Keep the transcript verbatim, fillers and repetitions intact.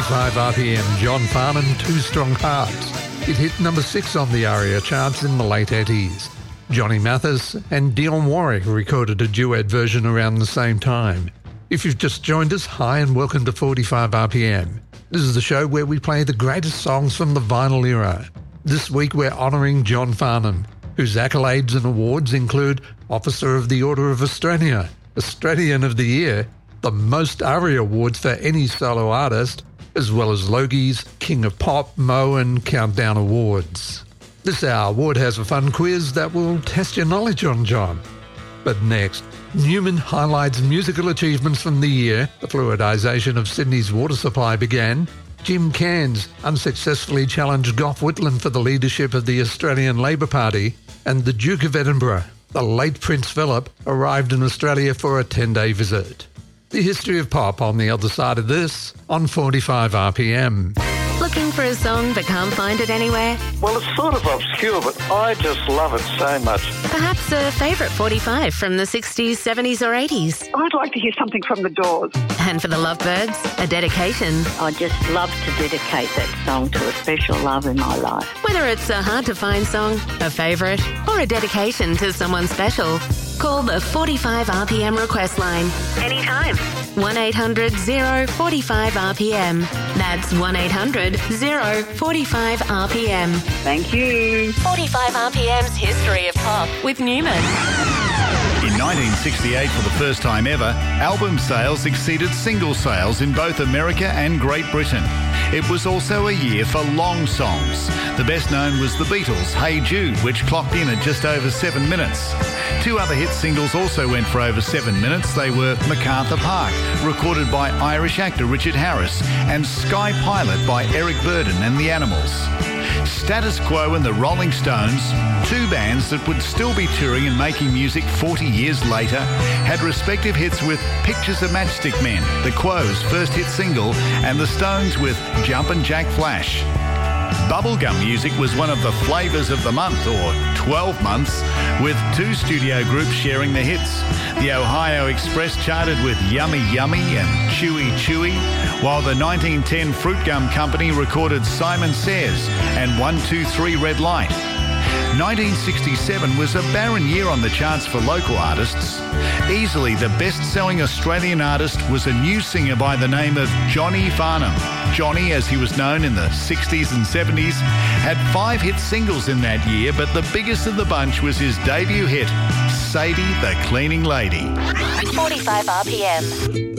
forty-five R P M, John Farnham, Two Strong Hearts. It hit number six on the ARIA charts in the late eighties. Johnny Mathis and Dionne Warwick recorded a duet version around the same time. If you've just joined us, hi and welcome to forty-five R P M. This is the show where we play the greatest songs from the vinyl era. This week we're honouring John Farnham, whose accolades and awards include Officer of the Order of Australia, Australian of the Year, the most ARIA awards for any solo artist, as well as Logie's King of Pop, Mo and Countdown Awards. This hour, Ward has a fun quiz that will test your knowledge on John. But next, Newman highlights musical achievements from the year the fluidisation of Sydney's water supply began. Jim Cairns unsuccessfully challenged Gough Whitlam for the leadership of the Australian Labor Party. And the Duke of Edinburgh, the late Prince Philip, arrived in Australia for a ten-day visit. The history of pop on the other side of this on forty-five R P M. Looking for a song but can't find it anywhere? Well, it's sort of obscure, but I just love it so much. Perhaps a favourite forty-five from the sixties, seventies or eighties? I'd like to hear something from The Doors. And for the Lovebirds, a dedication. I just love to dedicate that song to a special love in my life. Whether it's a hard-to-find song, a favourite, or a dedication to someone special, call the forty-five R P M request line anytime. one eight hundred oh forty-five R P M. That's one eight hundred oh forty-five R P M. Thank you. forty-five R P M's History of Pop with Newman. In nineteen sixty-eight, for the first time ever, album sales exceeded single sales in both America and Great Britain. It was also a year for long songs. The best known was the Beatles' Hey Jude, which clocked in at just over seven minutes. Two other hit singles also went for over seven minutes. They were MacArthur Park, recorded by Irish actor Richard Harris, and Sky Pilot by Eric Burdon and the Animals. Status Quo and the Rolling Stones, two bands that would still be touring and making music forty years later, had respective hits with Pictures of Matchstick Men, the Quo's first hit single, and the Stones with Jumpin' Jack Flash. Bubblegum music was one of the flavours of the month, or twelve months, with two studio groups sharing the hits. The Ohio Express charted with Yummy Yummy and Chewy Chewy, while the nineteen ten Fruit Gum Company recorded Simon Says and one two three Red Light. nineteen sixty-seven was a barren year on the charts for local artists. Easily the best-selling Australian artist was a new singer by the name of Johnny Farnham. Johnny, as he was known in the sixties and seventies, had five hit singles in that year, but the biggest of the bunch was his debut hit, Sadie the Cleaning Lady. forty-five R P M.